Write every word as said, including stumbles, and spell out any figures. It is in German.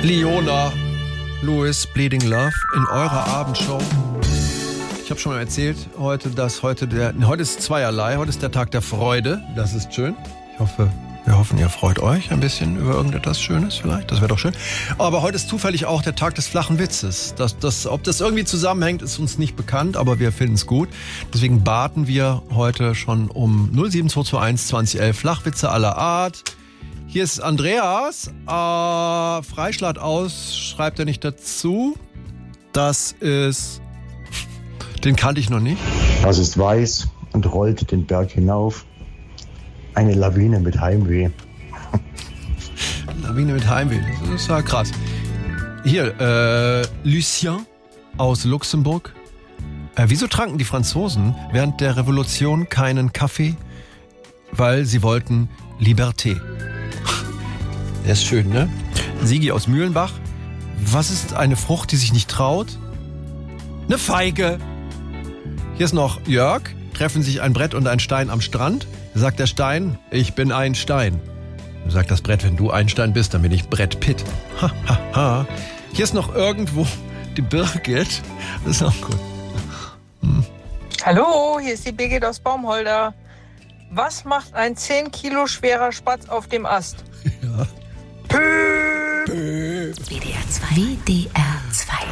Leona Lewis, Bleeding Love in eurer Abendshow. Ich habe schon mal erzählt, heute, dass heute der, heute ist zweierlei. Heute ist der Tag der Freude. Das ist schön. Ich hoffe, wir hoffen, ihr freut euch ein bisschen über irgendetwas Schönes vielleicht. Das wäre doch schön. Aber heute ist zufällig auch der Tag des flachen Witzes. Das, das, ob das irgendwie zusammenhängt, ist uns nicht bekannt, aber wir finden es gut. Deswegen baten wir heute schon um null sieben zwei zwei eins zwanzig elf Flachwitze aller Art. Hier ist Andreas. Äh, Freischlag aus, schreibt er nicht dazu. Das ist... Den kannte ich noch nicht. Das ist weiß und rollt den Berg hinauf. Eine Lawine mit Heimweh. Lawine mit Heimweh, das ist ja krass. Hier, äh, Lucien aus Luxemburg. Äh, wieso tranken die Franzosen während der Revolution keinen Kaffee? Weil sie wollten Liberté. Der ist schön, ne? Sigi aus Mühlenbach. Was ist eine Frucht, die sich nicht traut? Eine Feige. Hier ist noch Jörg. Treffen sich ein Brett und ein Stein am Strand. Sagt der Stein, ich bin ein Stein. Sagt das Brett, wenn du ein Stein bist, dann bin ich Brett Pitt. Ha, ha, ha. Hier ist noch irgendwo die Birgit. Das ist auch gut. Hm. Hallo, hier ist die Birgit aus Baumholder. Was macht ein zehn Kilo schwerer Spatz auf dem Ast? Ja. Pöööö. Pö. W D R zwei. W D R zwei.